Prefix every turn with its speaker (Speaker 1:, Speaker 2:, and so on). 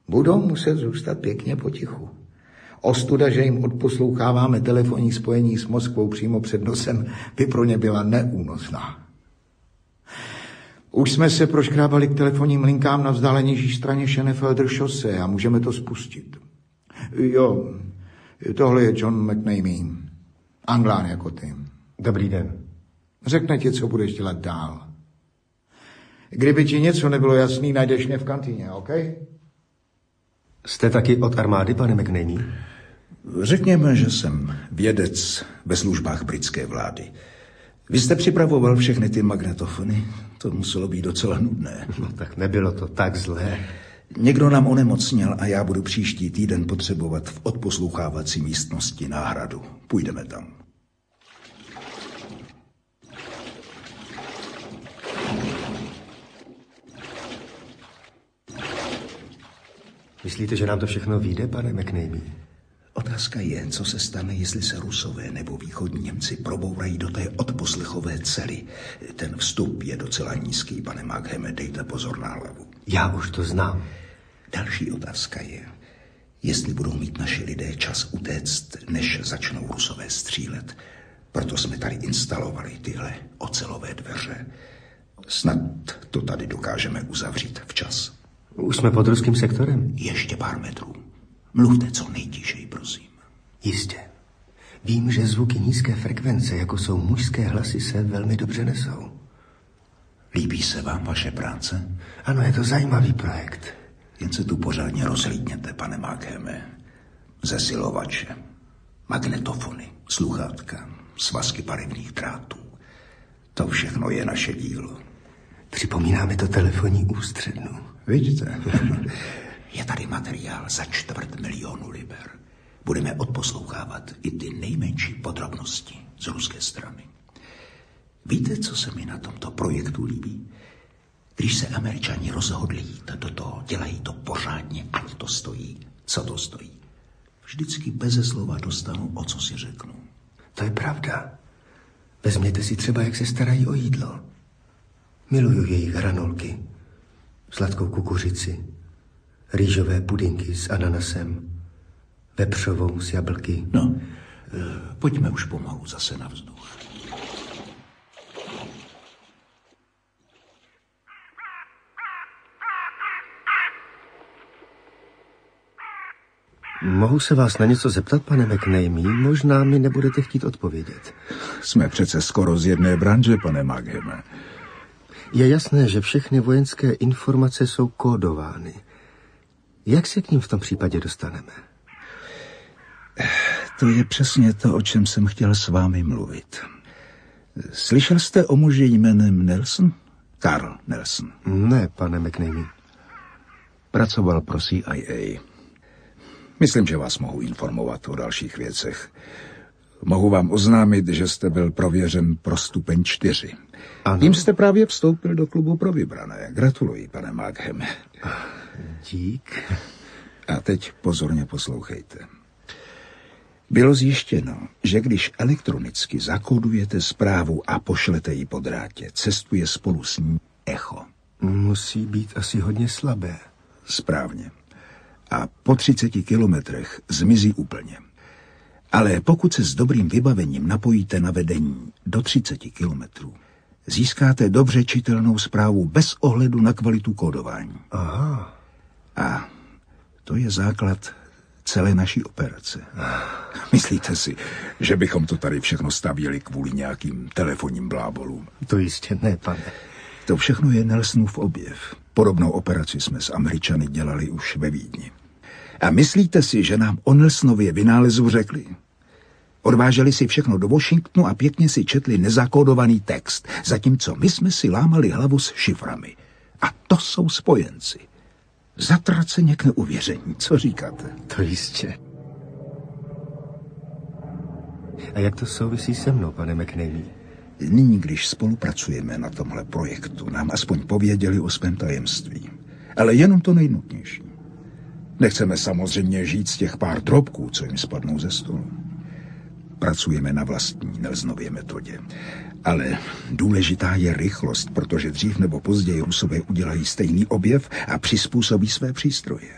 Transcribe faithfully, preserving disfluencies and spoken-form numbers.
Speaker 1: Budou muset zůstat pěkně potichu. Ostuda, že jim odposloucháváme telefonní spojení s Moskvou přímo před nosem, by pro ně byla neúnosná. Už jsme se proškrábali k telefonním linkám na vzdálenější straně Schönefelder šose a můžeme to spustit. Jo, tohle je John McNamee. Anglán jako ty.
Speaker 2: Dobrý den.
Speaker 1: Řekne ti, co budeš dělat dál. Kdyby ti něco nebylo jasný, najdeš mě v kantýně, OK?
Speaker 2: Jste taky od armády, pane McNamee?
Speaker 3: Řekněme, že jsem vědec ve službách britské vlády. Vy jste připravoval všechny ty magnetofony? To muselo být docela nudné.
Speaker 2: No tak nebylo to tak zlé.
Speaker 3: Někdo nám onemocněl a já budu příští týden potřebovat v odposlouchávací místnosti náhradu. Půjdeme tam.
Speaker 2: Myslíte, že nám to všechno vyjde, pane McNamee?
Speaker 3: Otázka je, co se stane, jestli se Rusové nebo východní Němci probourají do té odposlechové cely. Ten vstup je docela nízký, pane Markhame, dejte pozor na hlavu.
Speaker 2: Já už to znám.
Speaker 3: Další otázka je, jestli budou mít naši lidé čas utéct, než začnou Rusové střílet. Proto jsme tady instalovali tyhle ocelové dveře. Snad to tady dokážeme uzavřít včas.
Speaker 2: Už jsme pod ruským sektorem?
Speaker 3: Ještě pár metrů. Mluvte co nejtišeji, prosím.
Speaker 2: Jistě. Vím, že zvuky nízké frekvence, jako jsou mužské hlasy, se velmi dobře nesou.
Speaker 3: Líbí se vám vaše práce?
Speaker 2: Ano, je to zajímavý projekt.
Speaker 3: Jen se tu pořádně rozhlídněte, pane Markhame. Zesilovače, magnetofony, sluchátka, svazky barevných drátů. To všechno je naše dílo.
Speaker 2: Připomíná mi to telefonní ústřednu.
Speaker 3: Vidíte? Je tady materiál za čtvrt milionu liber. Budeme odposlouchávat i ty nejmenší podrobnosti z ruské strany. Víte, co se mi na tomto projektu líbí? Když se Američani rozhodli jít do toho, dělají to pořádně, ať to stojí, co to stojí. Vždycky beze slova dostanu, o co si řeknu.
Speaker 2: To je pravda. Vezměte si třeba, jak se starají o jídlo. Miluju jejich hranolky, sladkou kukuřici, rýžové pudinky s ananasem, vepřovou s jablky.
Speaker 3: No, pojďme už pomalu zase na vzduch.
Speaker 2: Mohu se vás na něco zeptat, pane McNamee? Možná mi nebudete chtít odpovědět.
Speaker 3: Jsme přece skoro z jedné branže, pane Markhame.
Speaker 2: Je jasné, že všechny vojenské informace jsou kódovány. Jak se k ním v tom případě dostaneme?
Speaker 3: To je přesně to, o čem jsem chtěl s vámi mluvit. Slyšel jste o muži jménem Nelson? Carl Nelson.
Speaker 2: Ne, pane McNamee.
Speaker 3: Pracoval pro C I A. Myslím, že vás mohu informovat o dalších věcech. Mohu vám oznámit, že jste byl prověřen pro stupeň čtyři.
Speaker 2: Ano.
Speaker 3: Tím jste právě vstoupil do klubu pro vybrané. Gratuluji, pane Markhame.
Speaker 2: Dík.
Speaker 3: A teď pozorně poslouchejte. Bylo zjištěno, že když elektronicky zakódujete zprávu a pošlete ji po drátě, cestuje spolu s ní echo.
Speaker 2: Musí být asi hodně slabé.
Speaker 3: Správně. A po třiceti kilometrech zmizí úplně. Ale pokud se s dobrým vybavením napojíte na vedení do třiceti kilometrů, získáte dobře čitelnou zprávu bez ohledu na kvalitu kódování.
Speaker 2: Aha.
Speaker 3: A to je základ celé naší operace. Myslíte si, že bychom to tady všechno stavěli kvůli nějakým telefonním blábolům?
Speaker 2: To jistě ne, pane.
Speaker 3: To všechno je Nelsonův objev. Podobnou operaci jsme s Američany dělali už ve Vídni. A myslíte si, že nám o Nelsonově vynálezu řekli? Odváželi si všechno do Washingtonu a pěkně si četli nezakódovaný text, zatímco my jsme si lámali hlavu s šiframi. A to jsou spojenci. Zatraceně k neuvěření, co říkáte?
Speaker 2: To jistě. A jak to souvisí se mnou, pane McNamee?
Speaker 3: Nyní, když spolupracujeme na tomhle projektu, nám aspoň pověděli o svém tajemství. Ale jenom to nejnutnější. Nechceme samozřejmě žít z těch pár drobků, co jim spadnou ze stolu. Pracujeme na vlastní Nelsonově metodě. Ale důležitá je rychlost, protože dřív nebo později Rusové udělají stejný objev a přizpůsobí své přístroje.